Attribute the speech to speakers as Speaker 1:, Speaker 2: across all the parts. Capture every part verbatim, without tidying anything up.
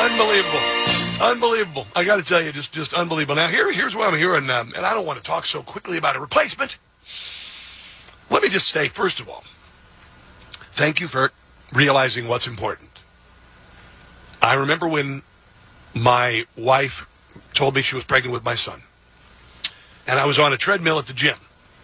Speaker 1: Unbelievable. Unbelievable. I got to tell you, just just unbelievable. Now, here, here's what I'm hearing, um, and I don't want to talk so quickly about a replacement. Let me just say, first of all, thank you for realizing what's important. I remember when my wife told me she was pregnant with my son, and I was on a treadmill at the gym.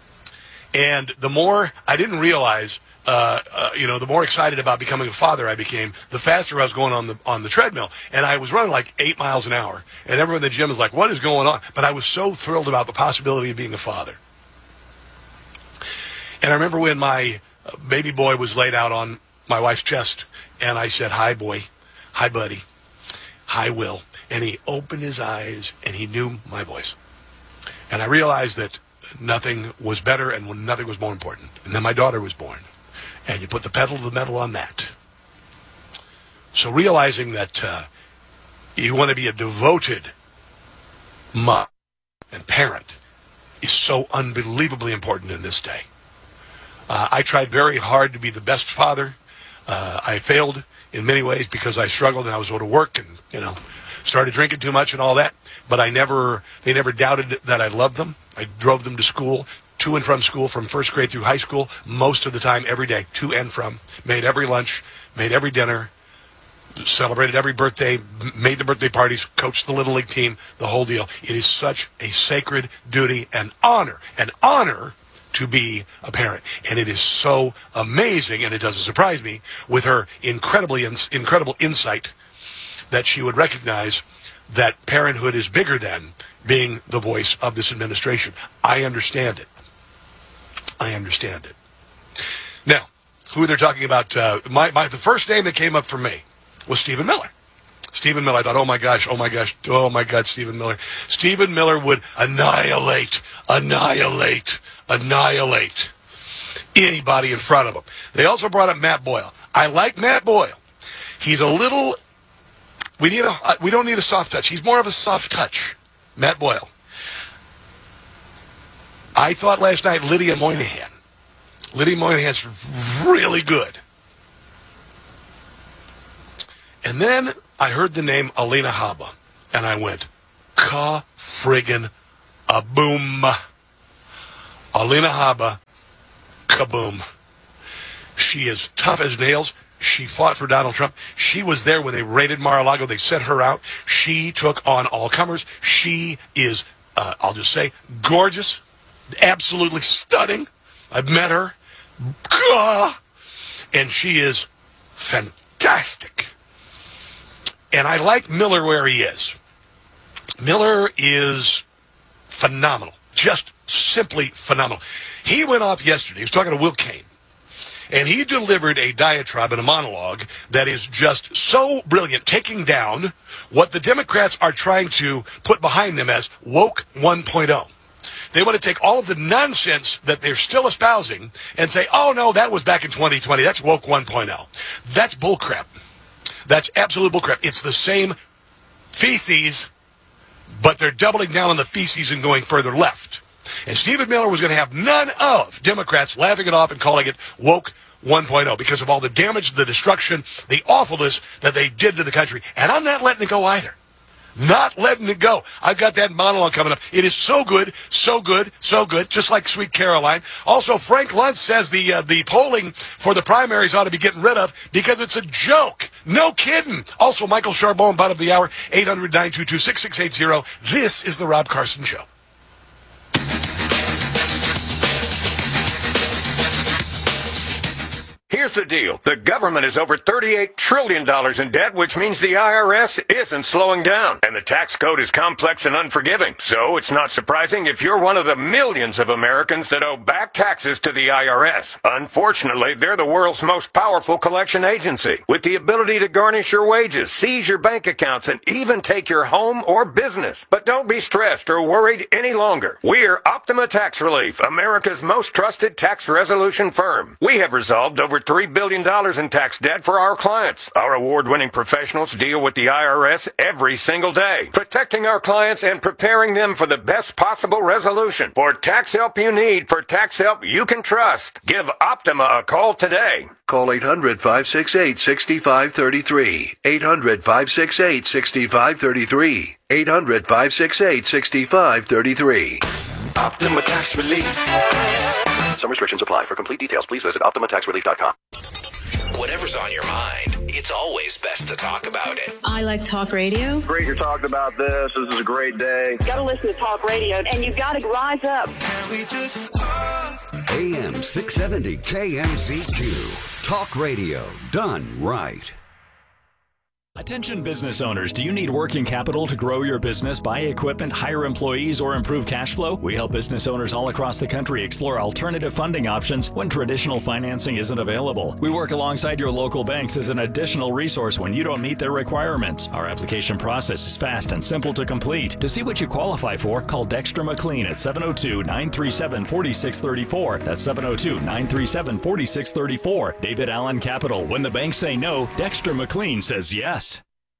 Speaker 1: And the more I didn't realize, uh, uh, you know, the more excited about becoming a father I became, the faster I was going on the on the treadmill. And I was running like eight miles an hour. And everyone in the gym was like, what is going on? But I was so thrilled about the possibility of being a father. And I remember when my baby boy was laid out on my wife's chest, and I said, hi, boy. Hi, buddy. Hi, Will. And he opened his eyes, and he knew my voice. And I realized that nothing was better and nothing was more important. And then my daughter was born. And you put the pedal to the metal on that. So realizing that uh, you want to be a devoted mom and parent is so unbelievably important in this day. Uh, I tried very hard to be the best father. Uh, I failed in many ways because I struggled and I was out of work and, you know, started drinking too much and all that. But I never, they never doubted that I loved them. I drove them to school, to and from school, from first grade through high school, most of the time, every day, to and from. Made every lunch, made every dinner, celebrated every birthday, made the birthday parties, coached the Little League team, the whole deal. It is such a sacred duty and honor, an honor to be a parent. And it is so amazing, and it doesn't surprise me, with her incredibly incredible insight that she would recognize that parenthood is bigger than being the voice of this administration. I understand it. I understand it. Now, who they're talking about, uh, my, my the first name that came up for me was Stephen Miller. Stephen Miller, I thought, oh my gosh, oh my gosh, oh my God, Stephen Miller. Stephen Miller would annihilate, annihilate, annihilate anybody in front of him. They also brought up Matt Boyle. I like Matt Boyle. He's a little, we need a, we don't need a soft touch. He's more of a soft touch. Matt Boyle. I thought last night Lydia Moynihan. Lydia Moynihan's really good. And then I heard the name Alina Habba, and I went, ka-friggin' a boom. Alina Habba, kaboom. She is tough as nails. She fought for Donald Trump. She was there when they raided Mar-a-Lago. They sent her out. She took on all comers. She is, uh, I'll just say, gorgeous, absolutely stunning. I've met her. Gah! And she is fantastic. And I like Miller where he is. Miller is phenomenal. Just simply phenomenal. He went off yesterday. He was talking to Will Cain. And he delivered a diatribe and a monologue that is just so brilliant, taking down what the Democrats are trying to put behind them as woke one point oh. They want to take all of the nonsense that they're still espousing and say, oh, no, that was back in twenty twenty. That's woke one point oh. That's bullcrap. That's absolute bullcrap. It's the same feces, but they're doubling down on the feces and going further left. And Stephen Miller was going to have none of Democrats laughing it off and calling it woke one point oh because of all the damage, the destruction, the awfulness that they did to the country. And I'm not letting it go either. Not letting it go. I've got that monologue coming up. It is so good, so good, so good, just like Sweet Caroline. Also, Frank Luntz says the uh, the polling for the primaries ought to be getting rid of because it's a joke. No kidding. Also, Michael Charbon, bottom of the hour, eight hundred, nine two two, six six eight zero. This is the Rob Carson Show.
Speaker 2: Here's the deal. The government is over thirty-eight trillion dollars in debt, which means the I R S isn't slowing down. And the tax code is complex and unforgiving. So it's not surprising if you're one of the millions of Americans that owe back taxes to the I R S. Unfortunately, they're the world's most powerful collection agency, with the ability to garnish your wages, seize your bank accounts, and even take your home or business. But don't be stressed or worried any longer. We're Optima Tax Relief, America's most trusted tax resolution firm. We have resolved over three billion dollars in tax debt for our clients. Our award-winning professionals deal with the I R S every single day, protecting our clients and preparing them for the best possible resolution. For tax help you need, for tax help you can trust, give Optima a call today.
Speaker 3: Call eight hundred, five six eight, six five three three. eight hundred, five six eight, six five three three. eight hundred, five six eight, six five three three.
Speaker 4: Optima Tax Relief.
Speaker 3: Some restrictions apply. For complete details, please visit optima tax relief dot com.
Speaker 4: Whatever's on your mind, it's always best to talk about it.
Speaker 5: I like talk radio.
Speaker 6: Great you're talking about this. This is a great day.
Speaker 7: Got to listen to talk radio, and you've got to rise up.
Speaker 4: Can we just talk?
Speaker 8: A M six seventy K M Z Q. Talk radio done right.
Speaker 9: Attention business owners, do you need working capital to grow your business, buy equipment, hire employees, or improve cash flow? We help business owners all across the country explore alternative funding options when traditional financing isn't available. We work alongside your local banks as an additional resource when you don't meet their requirements. Our application process is fast and simple to complete. To see what you qualify for, call Dexter McLean at seven oh two, nine three seven, four six three four. That's seven oh two, nine three seven, four six three four. David Allen Capital. When the banks say no, Dexter McLean says yes.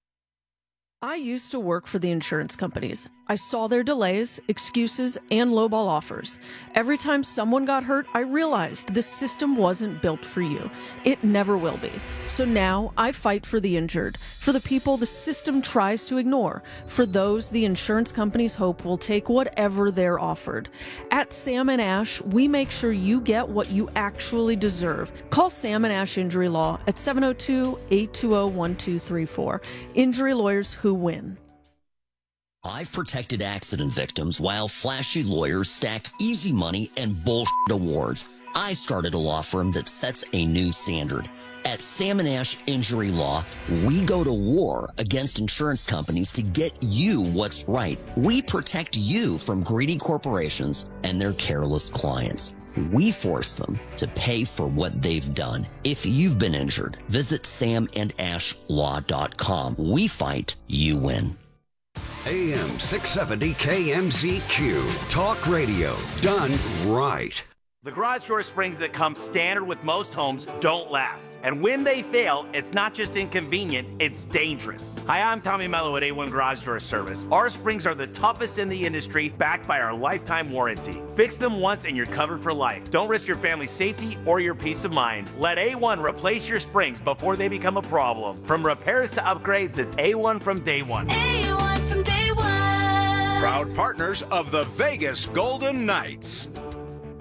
Speaker 10: I used to work for the insurance companies. I saw their delays, excuses, and lowball offers. Every time someone got hurt, I realized this system wasn't built for you. It never will be. So now I fight for the injured, for the people the system tries to ignore, for those the insurance companies hope will take whatever they're offered. At Sam and Ash, we make sure you get what you actually deserve. Call Sam and Ash Injury Law at seven oh two, eight two oh, one two three four. Injury lawyers who win.
Speaker 11: I've protected accident victims while flashy lawyers stack easy money and bullshit awards. I started a law firm that sets a new standard. At Sam and Ash Injury Law, we go to war against insurance companies to get you what's right. We protect you from greedy corporations and their careless clients. We force them to pay for what they've done. If you've been injured, visit sam and ash law dot com. We fight, you win.
Speaker 8: A M six seventy K M Z Q. Talk radio done right.
Speaker 12: The garage door springs that come standard with most homes don't last. And when they fail, it's not just inconvenient, it's dangerous. Hi, I'm Tommy Mello at A one Garage Door Service. Our springs are the toughest in the industry, backed by our lifetime warranty. Fix them once and you're covered for life. Don't risk your family's safety or your peace of mind. Let A one replace your springs before they become a problem. From repairs to upgrades, it's A one from day one.
Speaker 13: A one from day one.
Speaker 14: Proud partners of the Vegas Golden Knights.